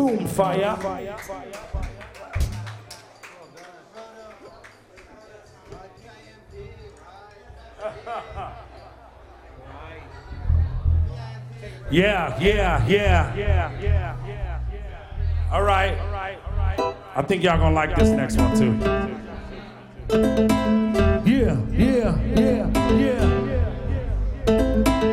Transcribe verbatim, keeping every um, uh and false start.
Boom fire. Yeah, yeah, yeah, yeah, yeah, yeah. All right, all right, all right. I think y'all gonna like this next one too. Yeah, yeah, yeah, yeah.